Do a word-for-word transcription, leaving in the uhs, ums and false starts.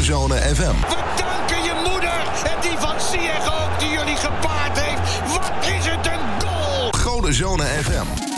Zone F M. We danken je moeder en die van Ziyech ook die jullie gepaard heeft. Wat is het een goal! Gode Zone F M.